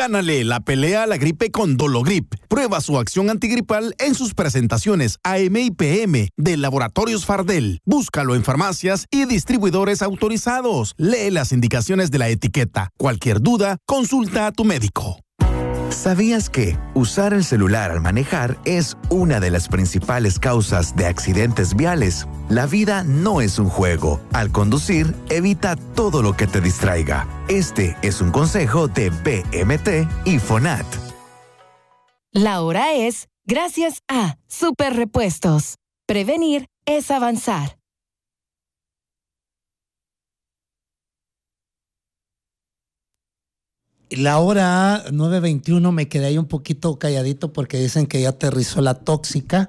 Gánale la pelea a la gripe con Dologrip. Prueba su acción antigripal en sus presentaciones AM y PM de Laboratorios Fardel. Búscalo en farmacias y distribuidores autorizados. Lee las indicaciones de la etiqueta. Cualquier duda, consulta a tu médico. ¿Sabías que usar el celular al manejar es una de las principales causas de accidentes viales? La vida no es un juego. Al conducir, evita todo lo que te distraiga. Este es un consejo de BMT y FONAT. La hora es gracias a Super Repuestos. Prevenir es avanzar. La hora 9:21, me quedé ahí un poquito calladito porque dicen que ya aterrizó la tóxica.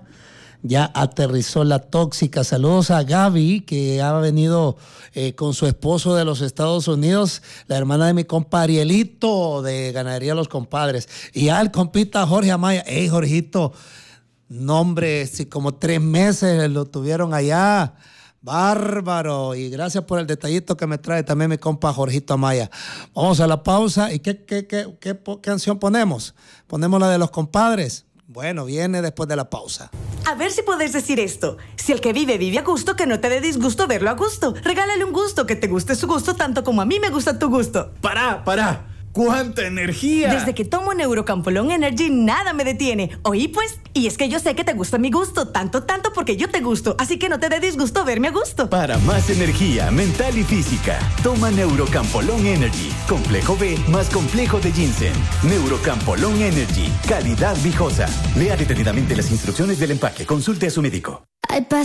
Saludos a Gaby, que ha venido con su esposo de los Estados Unidos, la hermana de mi compa Arielito de Ganadería Los Compadres. Y al compita Jorge Amaya. Hey, Jorgito, no hombre, si como 3 meses lo tuvieron allá. Bárbaro, y gracias por el detallito que me trae también mi compa Jorgito Amaya. Vamos a la pausa. ¿Y qué canción ponemos? ¿Ponemos la de Los Compadres? Bueno, viene después de la pausa. A ver si podés decir esto. Si el que vive a gusto, que no te dé disgusto verlo a gusto. Regálale un gusto, que te guste su gusto tanto como a mí me gusta tu gusto. ¡Para! ¡Cuánta energía! Desde que tomo Neurocampolón Energy, nada me detiene. Oí pues, y es que yo sé que te gusta mi gusto, tanto porque yo te gusto. Así que no te dé disgusto verme a gusto. Para más energía mental y física, toma Neurocampolón Energy. Complejo B más complejo de ginseng. Neurocampolón Energy. Calidad viejosa. Lea detenidamente las instrucciones del empaque. Consulte a su médico.